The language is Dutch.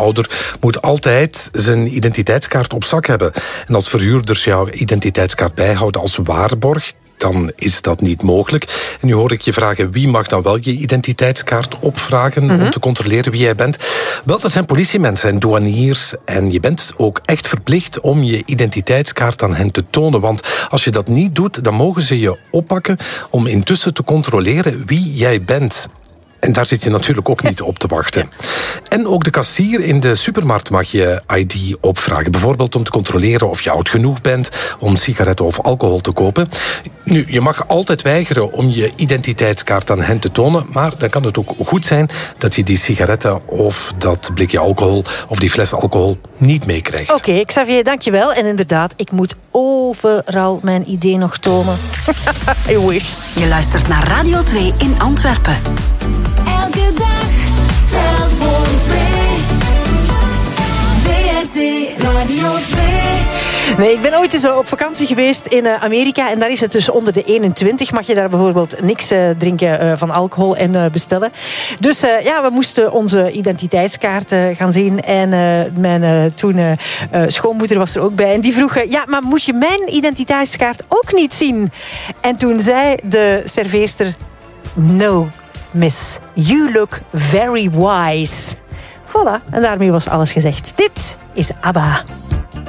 ouder moet altijd zijn identiteitskaart op zak hebben. En als verhuurders jouw identiteitskaart bijhouden als waarborg, dan is dat niet mogelijk. En nu hoor ik je vragen, wie mag dan wel je identiteitskaart opvragen om te controleren wie jij bent? Wel, dat zijn politiemensen en douaniers. En je bent ook echt verplicht om je identiteitskaart aan hen te tonen. Want als je dat niet doet, dan mogen ze je oppakken om intussen te controleren wie jij bent. En daar zit je natuurlijk ook niet op te wachten. En ook de kassier in de supermarkt mag je ID opvragen. Bijvoorbeeld om te controleren of je oud genoeg bent om sigaretten of alcohol te kopen. Nu, je mag altijd weigeren om je identiteitskaart aan hen te tonen, maar dan kan het ook goed zijn dat je die sigaretten of dat blikje alcohol of die fles alcohol niet meekrijgt. Oké, Xavier, dankjewel. En inderdaad, ik moet overal mijn ID nog tonen. I wish. Je luistert naar Radio 2 in Antwerpen. Elke dag telt voor 2. WRT Radio 2. Nee, ik ben ooit eens op vakantie geweest in Amerika en daar is het dus onder de 21. Mag je daar bijvoorbeeld niks drinken van alcohol en bestellen. Dus we moesten onze identiteitskaart gaan zien en mijn toen schoonmoeder was er ook bij. En die vroeg, maar moet je mijn identiteitskaart ook niet zien? En toen zei de serveerster, no, miss, you look very wise. Voilà, en daarmee was alles gezegd. Dit is ABBA.